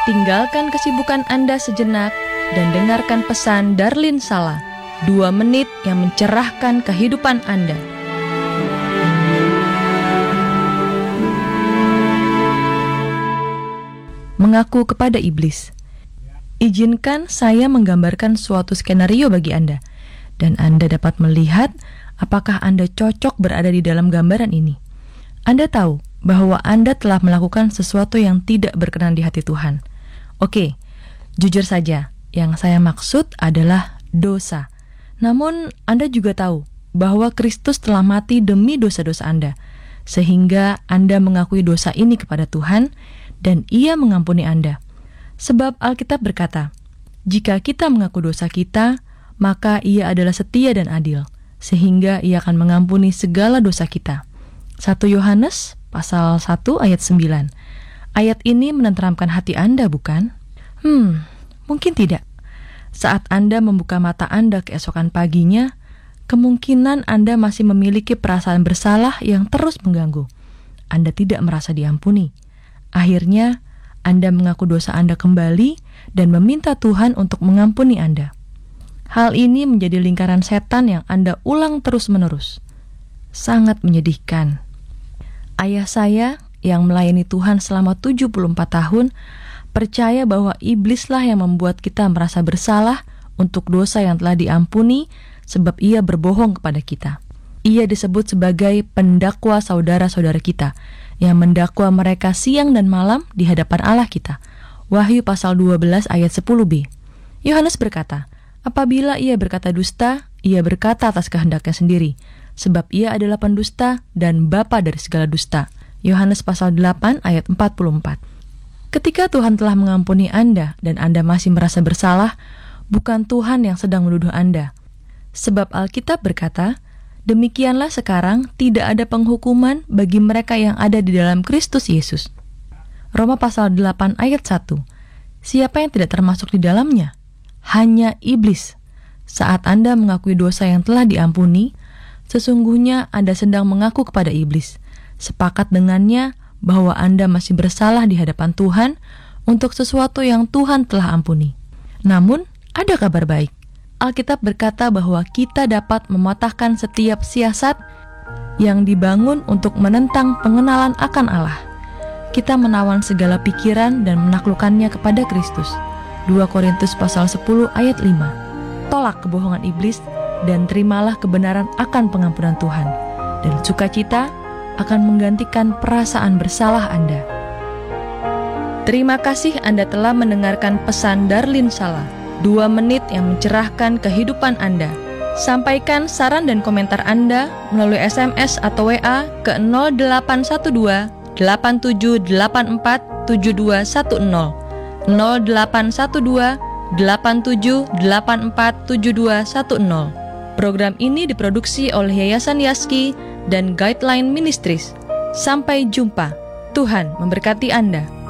tinggalkan kesibukan Anda sejenak dan dengarkan pesan Darlin Sala, 2 menit yang mencerahkan kehidupan Anda. Mengaku kepada iblis. Izinkan saya menggambarkan suatu skenario bagi Anda, dan Anda dapat melihat apakah Anda cocok berada di dalam gambaran ini. Anda tahu bahwa Anda telah melakukan sesuatu yang tidak berkenan di hati Tuhan. Oke, jujur saja, yang saya maksud adalah dosa. Namun, Anda juga tahu bahwa Kristus telah mati demi dosa-dosa Anda, sehingga Anda mengakui dosa ini kepada Tuhan, dan Ia mengampuni Anda. Sebab Alkitab berkata, jika kita mengaku dosa kita, maka Ia adalah setia dan adil, sehingga Ia akan mengampuni segala dosa kita. 1 Yohanes pasal 1 ayat 9. Ayat ini menenteramkan hati Anda, bukan? Mungkin tidak. Saat Anda membuka mata Anda keesokan paginya, kemungkinan Anda masih memiliki perasaan bersalah yang terus mengganggu. Anda tidak merasa diampuni. Akhirnya, Anda mengaku dosa Anda kembali dan meminta Tuhan untuk mengampuni Anda. Hal ini menjadi lingkaran setan yang Anda ulang terus-menerus. Sangat menyedihkan. Ayah saya yang melayani Tuhan selama 74 tahun percaya bahwa iblislah yang membuat kita merasa bersalah untuk dosa yang telah diampuni sebab ia berbohong kepada kita. Ia disebut sebagai pendakwa saudara-saudara kita yang mendakwa mereka siang dan malam di hadapan Allah kita. Wahyu pasal 12 ayat 10b. Yohanes berkata, apabila ia berkata dusta, ia berkata atas kehendaknya sendiri, sebab ia adalah pendusta dan bapa dari segala dusta. Yohanes pasal 8 ayat 44. Ketika Tuhan telah mengampuni Anda dan Anda masih merasa bersalah, bukan Tuhan yang sedang menuduh Anda. Sebab Alkitab berkata, demikianlah sekarang tidak ada penghukuman bagi mereka yang ada di dalam Kristus Yesus. Roma pasal 8 ayat 1. Siapa yang tidak termasuk di dalamnya? Hanya iblis. Saat Anda mengakui dosa yang telah diampuni, sesungguhnya Anda sedang mengaku kepada iblis, sepakat dengannya bahwa Anda masih bersalah di hadapan Tuhan untuk sesuatu yang Tuhan telah ampuni. Namun, ada kabar baik. Alkitab berkata bahwa kita dapat mematahkan setiap siasat yang dibangun untuk menentang pengenalan akan Allah. Kita menawan segala pikiran dan menaklukkannya kepada Kristus. 2 Korintus pasal 10 ayat 5. Tolak kebohongan iblis dan terimalah kebenaran akan pengampunan Tuhan. Dan sukacita akan menggantikan perasaan bersalah Anda. Terima kasih Anda telah mendengarkan pesan Darlin Sala, 2 menit yang mencerahkan kehidupan Anda. Sampaikan saran dan komentar Anda melalui SMS atau WA ke 0812 8784 7210 0812 8784 7210. Program ini diproduksi oleh Yayasan Yaski dan Guideline Ministries. Sampai jumpa. Tuhan memberkati Anda.